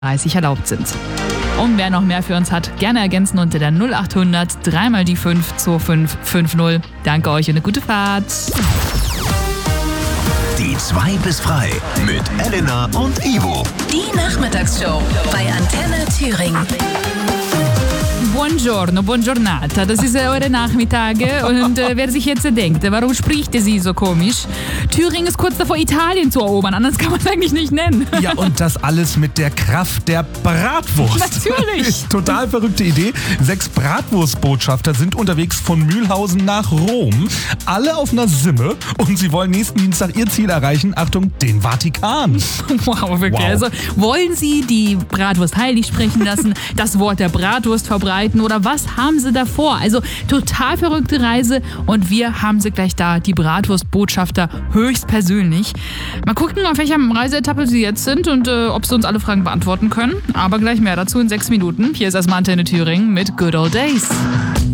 30 erlaubt sind. Und wer noch mehr für uns hat, gerne ergänzen unter der 0800 3 die 5 2550. Danke euch und eine gute Fahrt. Die 2 bis frei mit Elena und Ivo. Die Nachmittagsshow bei Antenne Thüringen. Buongiorno, buongiornata, das ist eure Nachmittage und wer sich jetzt denkt, warum spricht sie so komisch? Thüringen ist kurz davor, Italien zu erobern, anders kann man es eigentlich nicht nennen. Ja, und das alles mit der Kraft der Bratwurst. Natürlich. Total verrückte Idee. 6 Bratwurstbotschafter sind unterwegs von Mühlhausen nach Rom. Alle auf einer Simme und sie wollen nächsten Dienstag ihr Ziel erreichen. Achtung, den Vatikan. Wow, wirklich. Wow. Also wollen Sie die Bratwurst heilig sprechen lassen, das Wort der Bratwurst verbreiten oder was haben Sie da vor? Also total verrückte Reise und wir haben sie gleich da, die Bratwurstbotschafter höchstpersönlich. Mal gucken, auf welcher Reiseetappe sie jetzt sind und ob sie uns alle Fragen beantworten können. Aber gleich mehr dazu in 6 Minuten. Hier ist erstmal Antenne Thüringen mit Good Old Days.